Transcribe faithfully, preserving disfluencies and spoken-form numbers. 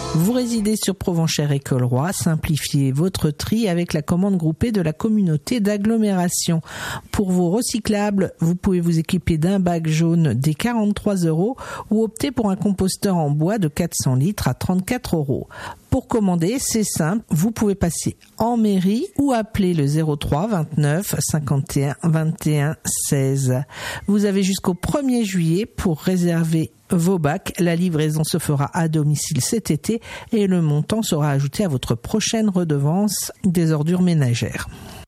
Vous résidez sur Provenchères et Colroy, simplifiez votre tri avec la commande groupée de la communauté d'agglomération. Pour vos recyclables, vous pouvez vous équiper d'un bac jaune des quarante-trois euros ou opter pour un composteur en bois de quatre cents litres à trente-quatre euros. Pour commander, c'est simple, vous pouvez passer en mairie ou appeler le zéro trois vingt-neuf cinquante et un vingt et un seize. Vous avez jusqu'au premier juillet pour réserver vos bacs. La livraison se fera à domicile cet été et le montant sera ajouté à votre prochaine redevance des ordures ménagères.